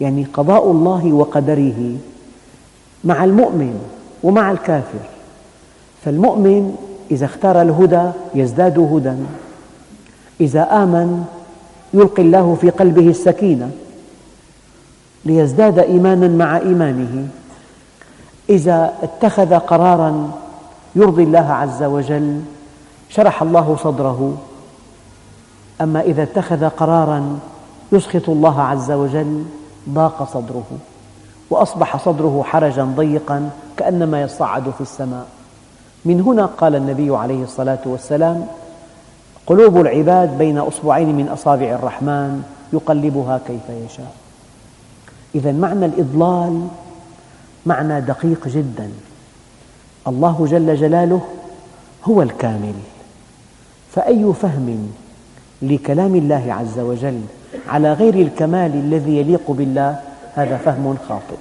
يعني قضاء الله وقدره مع المؤمن ومع الكافر. فالمؤمن إذا اختار الهدى يزداد هدى، إذا آمن يلقي الله في قلبه السكينة ليزداد إيمانا مع إيمانه، إذا اتخذ قراراً يرضي الله عز وجل شرح الله صدره، أما إذا اتخذ قراراً يسخط الله عز وجل ضاق صدره وأصبح صدره حرجاً ضيقاً كأنما يصعد في السماء. من هنا قال النبي عليه الصلاة والسلام: قلوب العباد بين أصبعين من أصابع الرحمن يقلبها كيف يشاء. إذا معنى الإضلال معنى دقيق جدا. الله جل جلاله هو الكامل، فأي فهم لكلام الله عز وجل على غير الكمال الذي يليق بالله هذا فهم خاطئ.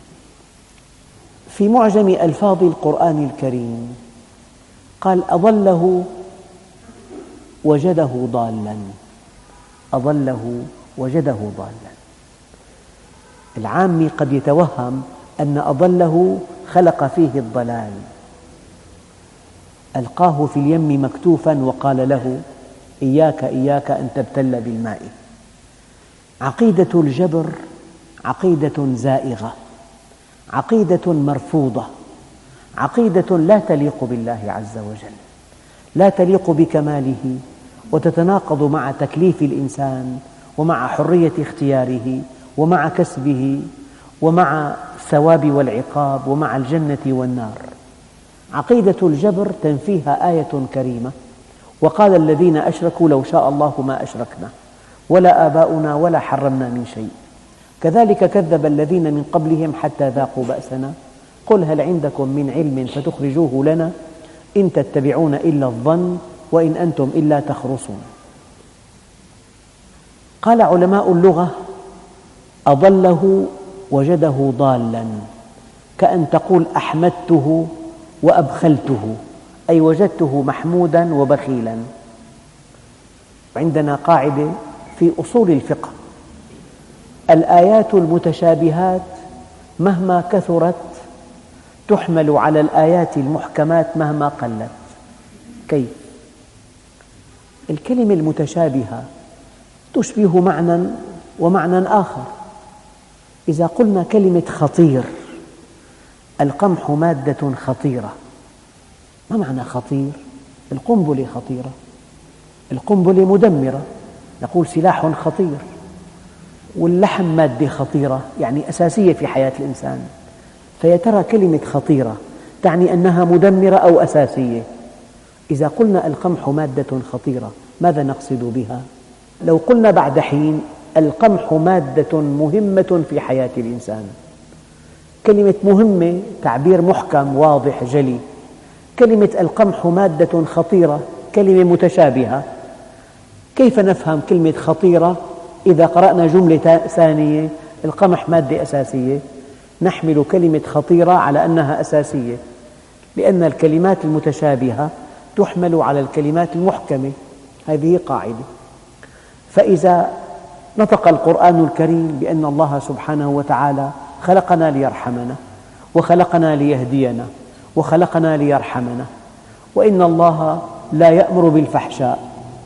في معجم ألفاظ القرآن الكريم قال: أضله وجده ضالا. أضله وجده ضالا. العامي قد يتوهم أن أضله خلق فيه الضلال، ألقاه في اليم مكتوفا وقال له: إياك إياك أن تبتل بالماء. عقيدة الجبر عقيدة زائغة، عقيدة مرفوضة، عقيدة لا تليق بالله عز وجل، لا تليق بكماله، وتتناقض مع تكليف الإنسان ومع حرية اختياره ومع كسبه ومع الثواب والعقاب ومع الجنة والنار. عقيدة الجبر تنفيها آية كريمة: وقال الذين أشركوا لو شاء الله ما أشركنا ولا آباؤنا ولا حرمنا من شيء كذلك كذب الذين من قبلهم حتى ذاقوا بأسنا قل هل عندكم من علم فتخرجوه لنا إن تتبعون إلا الظن وإن أنتم إلا تخرصون. قال علماء اللغة: أضله وجده ضالا، كأن تقول أحمدته وأبخلته، أي وجدته محمودا وبخيلا. عندنا قاعدة في أصول الفقه: الآيات المتشابهات مهما كثرت تحمل على الآيات المحكمات مهما قلت. كيف؟ الكلمة المتشابهة تشبه معنى ومعنى آخر. إذا قلنا كلمة خطير: القمح مادة خطيرة، ما معنى خطير؟ القنبلة خطيرة، القنبلة مدمرة، نقول سلاح خطير. واللحم مادة خطيرة، يعني أساسية في حياة الإنسان. فيا ترى كلمة خطيرة تعني أنها مدمرة أو أساسية؟ إذا قلنا القمح مادة خطيرة ماذا نقصد بها؟ لو قلنا بعد حين القمح مادة مهمة في حياة الإنسان، كلمة مهمة تعبير محكم واضح جلي. كلمة القمح مادة خطيرة كلمة متشابهة. كيف نفهم كلمة خطيرة إذا قرأنا جملة ثانية القمح مادة أساسية؟ نحمل كلمة خطيرة على أنها أساسية، لأن الكلمات المتشابهة تحمل على الكلمات المحكمة. هذه قاعدة. فإذا نطق القرآن الكريم بأن الله سبحانه وتعالى خلقنا ليرحمنا وخلقنا ليهدينا وخلقنا ليرحمنا، وإن الله لا يأمر بالفحشاء،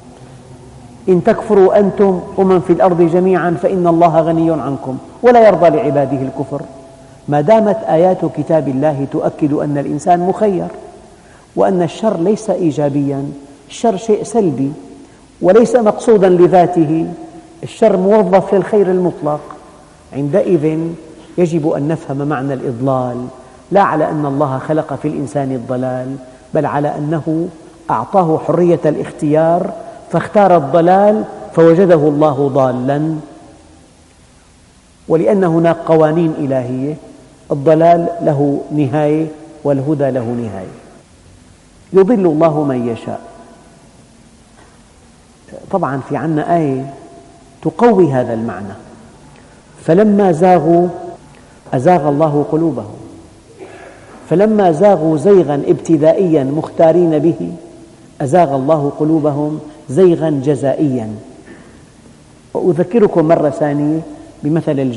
إن تكفروا أنتم ومن في الأرض جميعا فإن الله غني عنكم ولا يرضى لعباده الكفر. ما دامت آيات كتاب الله تؤكد أن الإنسان مخير، وأن الشر ليس إيجابيا، الشر شيء سلبي وليس مقصودا لذاته، الشر موظف للخير المطلق. عندئذ يجب أن نفهم معنى الإضلال لا على أن الله خلق في الإنسان الضلال، بل على أنه أعطاه حرية الاختيار فاختار الضلال فوجده الله ضالا. ولأن هناك قوانين إلهية، الضلال له نهاية والهدى له نهاية. يضل الله من يشاء. طبعا في عنا آية تقوي هذا المعنى: فلما زاغوا أزاغ الله قلوبهم، فلما زاغوا زيغا ابتدائيا مختارين به أزاغ الله قلوبهم زيغا جزائيا. وأذكركم مرة ثانية بمثل